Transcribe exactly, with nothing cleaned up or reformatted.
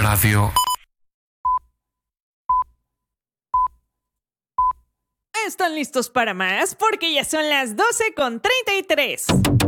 Radio. ¿Están listos para más? Porque ya son las doce con treinta y tres.